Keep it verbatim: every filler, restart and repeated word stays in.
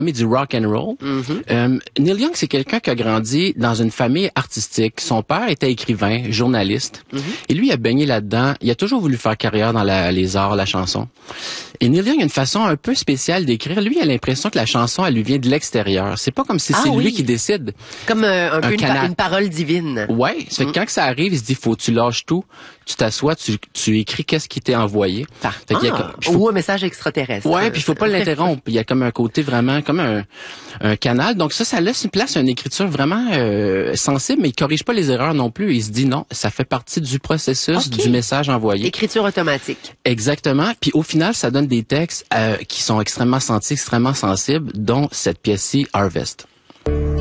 mais du rock and roll. Mm-hmm. Euh, Neil Young, c'est quelqu'un qui a grandi dans une famille artistique. Son père était écrivain, journaliste. Mm-hmm. Et lui, il a baigné là-dedans. Il a toujours voulu faire carrière dans la, les arts, la chanson. Et Neil Young a une façon un peu spéciale d'écrire. Lui, il a l'impression que la chanson, elle lui vient de l'extérieur. C'est pas comme si ah, c'est oui. lui qui décide. Comme euh, un, un peu une, pa- une parole divine. Ouais. Ça fait mm. que quand que ça arrive, il se dit, faut que tu lâches tout. Tu t'assois, tu, tu écris qu'est-ce qui t'est envoyé. Ah, fait qu'il y a, faut, ou un message extraterrestre. Ouais, puis il faut pas l'interrompre. Il y a comme un côté vraiment, comme un, un canal. Donc ça, ça laisse une place à une écriture vraiment euh, sensible, mais il corrige pas les erreurs non plus. Il se dit non, ça fait partie du processus okay. du message envoyé. Écriture automatique. Exactement. Puis au final, ça donne des textes euh, qui sont extrêmement sentis, extrêmement sensibles, dont cette pièce-ci, Harvest.